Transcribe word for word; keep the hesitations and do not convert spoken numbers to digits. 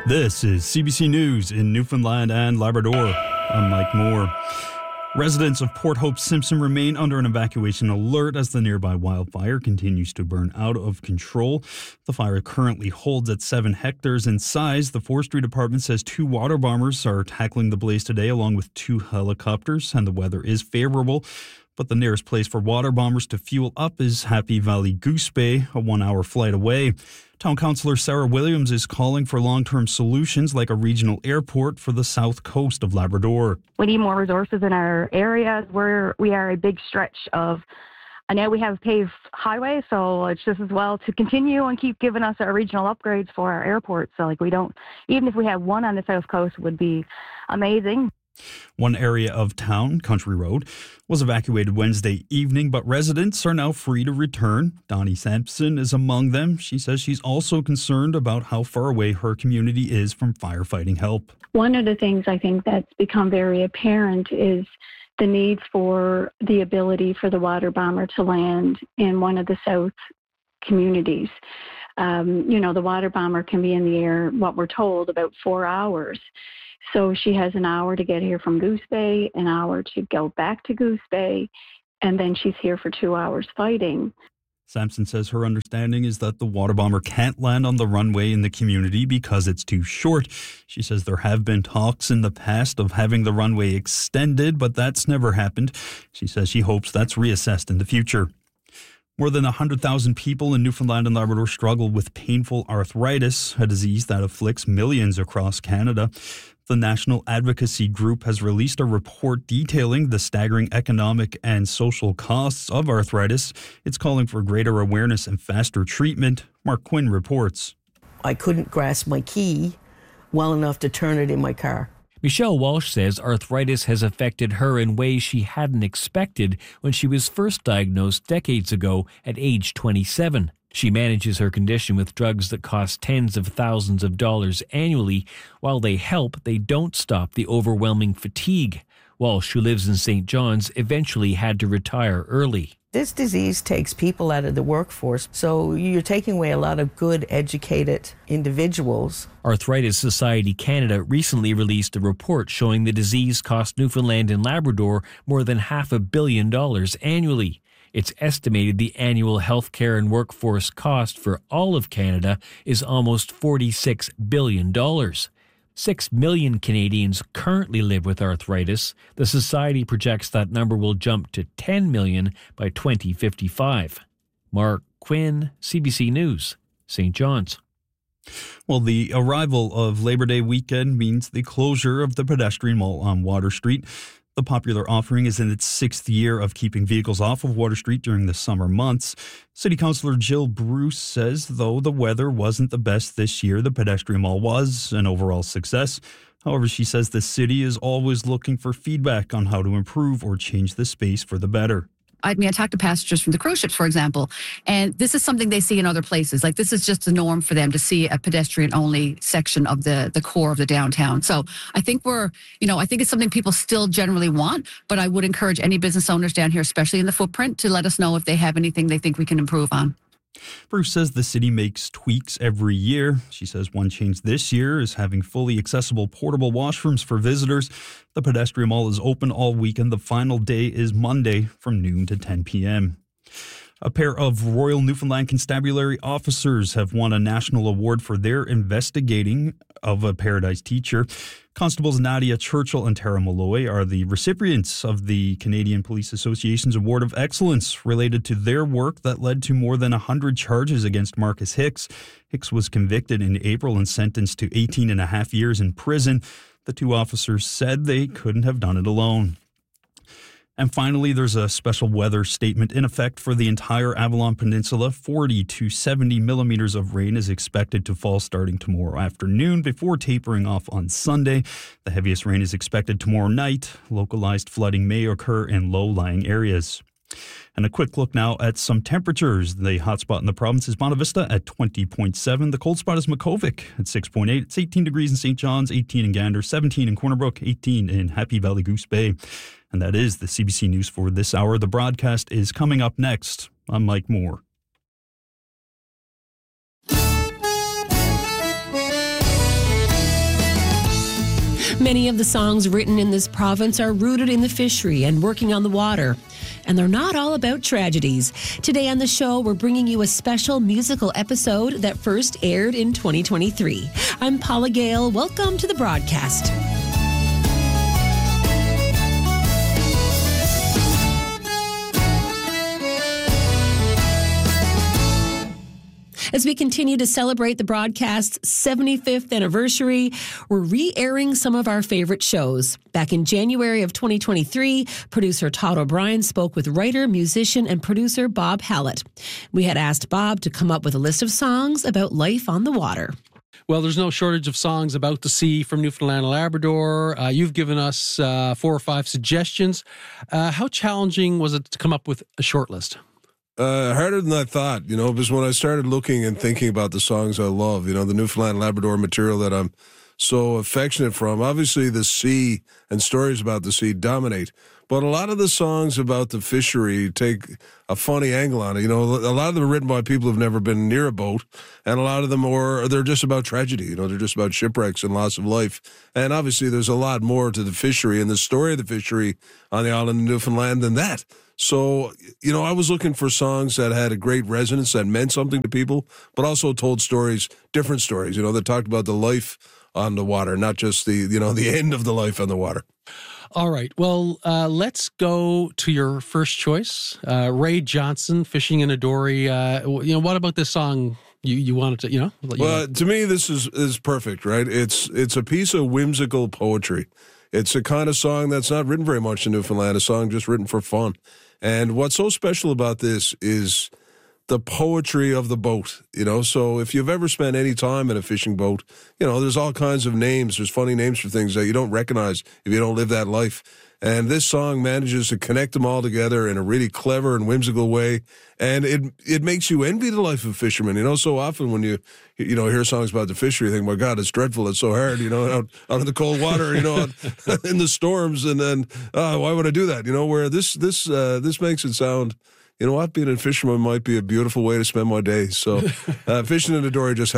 This is C B C News in Newfoundland and Labrador. I'm Mike Moore. Residents of Port Hope Simpson remain under an evacuation alert as the nearby wildfire continues to burn out of control. The fire currently holds at seven hectares in size. The Forestry Department says two water bombers are tackling the blaze today along with two helicopters, and the weather is favorable. But the nearest place for water bombers to fuel up is Happy Valley Goose Bay, a one-hour flight away. Town Councillor Sarah Williams is calling for long-term solutions like a regional airport for the south coast of Labrador. We need more resources in our areas where we are a big stretch of, I know we have paved highway, so it's just as well to continue and keep giving us our regional upgrades for our airports. So like we don't, even if we had one on the south coast would be amazing. One area of town, Country Road, was evacuated Wednesday evening, but residents are now free to return. Donnie Sampson is among them. She says she's also concerned about how far away her community is from firefighting help. One of the things I think that's become very apparent is the need for the ability for the water bomber to land in one of the south communities. Um, you know, the water bomber can be in the air, what we're told, about four hours. So she has an hour to get here from Goose Bay, an hour to go back to Goose Bay, and then she's here for two hours fighting. Sampson says her understanding is that the water bomber can't land on the runway in the community because it's too short. She says there have been talks in the past of having the runway extended, but that's never happened. She says she hopes that's reassessed in the future. More than one hundred thousand people in Newfoundland and Labrador struggle with painful arthritis, a disease that afflicts millions across Canada. The National Advocacy Group has released a report detailing the staggering economic and social costs of arthritis. It's calling for greater awareness and faster treatment. Mark Quinn reports. I couldn't grasp my key well enough to turn it in my car. Michelle Walsh says arthritis has affected her in ways she hadn't expected when she was first diagnosed decades ago at age twenty-seven. She manages her condition with drugs that cost tens of thousands of dollars annually. While they help, they don't stop the overwhelming fatigue. Walsh, who lives in Saint John's, eventually had to retire early. This disease takes people out of the workforce, so you're taking away a lot of good, educated individuals. Arthritis Society Canada recently released a report showing the disease cost Newfoundland and Labrador more than half a billion dollars annually. It's estimated the annual healthcare and workforce cost for all of Canada is almost forty-six billion dollars. Six million Canadians currently live with arthritis. The Society projects that number will jump to ten million by twenty fifty-five. Mark Quinn, C B C News, Saint John's. Well, the arrival of Labor Day weekend means the closure of the pedestrian mall on Water Street. The popular offering is in its sixth year of keeping vehicles off of Water Street during the summer months. City Councillor Jill Bruce says, though the weather wasn't the best this year, the pedestrian mall was an overall success. However, she says the city is always looking for feedback on how to improve or change the space for the better. I mean, I talked to passengers from the cruise ships, for example, and this is something they see in other places. Like, this is just the norm for them to see a pedestrian-only section of the, the core of the downtown. So I think we're, you know, I think it's something people still generally want, but I would encourage any business owners down here, especially in the footprint, to let us know if they have anything they think we can improve on. Bruce says the city makes tweaks every year. She says one change this year is having fully accessible portable washrooms for visitors. The pedestrian mall is open all weekend. The final day is Monday from noon to ten p.m. A pair of Royal Newfoundland Constabulary officers have won a national award for their investigating of a Paradise teacher. Constables Nadia Churchill and Tara Malloy are the recipients of the Canadian Police Association's Award of Excellence related to their work that led to more than one hundred charges against Marcus Hicks. Hicks was convicted in April and sentenced to eighteen and a half years in prison. The two officers said they couldn't have done it alone. And finally, there's a special weather statement in effect for the entire Avalon Peninsula. forty to seventy millimeters of rain is expected to fall starting tomorrow afternoon before tapering off on Sunday. The heaviest rain is expected tomorrow night. Localized flooding may occur in low-lying areas. And a quick look now at some temperatures. The hot spot in the province is Bonavista at twenty point seven. The cold spot is Makkovik at six point eight. It's eighteen degrees in Saint John's, eighteen in Gander, seventeen in Corner Brook, eighteen in Happy Valley Goose Bay. And that is the C B C News for this hour. The broadcast is coming up next. I'm Mike Moore. Many of the songs written in this province are rooted in the fishery and working on the water. And they're not all about tragedies. Today on the show, we're bringing you a special musical episode that first aired in twenty twenty-three. I'm Paula Gale. Welcome to the broadcast. As we continue to celebrate the broadcast's seventy-fifth anniversary, we're re-airing some of our favorite shows. Back in January of twenty twenty-three, producer Todd O'Brien spoke with writer, musician, and producer Bob Hallett. We had asked Bob to come up with a list of songs about life on the water. Well, there's no shortage of songs about the sea from Newfoundland and Labrador. Uh, you've given us uh, four or five suggestions. Uh, how challenging was it to come up with a short list? Uh, harder than I thought, you know, because when I started looking and thinking about the songs I love, you know, the Newfoundland and Labrador material that I'm so affectionate from, obviously the sea and stories about the sea dominate. But a lot of the songs about the fishery take a funny angle on it. You know, a lot of them are written by people who've never been near a boat, and a lot of them are, they're just about tragedy. You know, they're just about shipwrecks and loss of life. And obviously there's a lot more to the fishery and the story of the fishery on the island of Newfoundland than that. So, you know, I was looking for songs that had a great resonance, that meant something to people, but also told stories, different stories, you know, that talked about the life on the water, not just the, you know, the end of the life on the water. All right. Well, uh, let's go to your first choice, uh, Ray Johnson, Fishing in a Dory. Uh, you know, what about this song you, you wanted to, you know? You well, know? To me, this is, is perfect, right? It's, it's a piece of whimsical poetry. It's a kind of song that's not written very much in Newfoundland, a song just written for fun. And what's so special about this is the poetry of the boat, you know? So if you've ever spent any time in a fishing boat, you know, there's all kinds of names. There's funny names for things that you don't recognize if you don't live that life. And this song manages to connect them all together in a really clever and whimsical way. And it it makes you envy the life of fishermen. You know, so often when you, you know, hear songs about the fishery, you think, my God, it's dreadful. It's so hard, you know, out, out in the cold water, you know, out in the storms. And then, uh, why would I do that? You know, where this, this, uh, this makes it sound, you know what, being a fisherman might be a beautiful way to spend my days. So uh, Fishing in a Dory just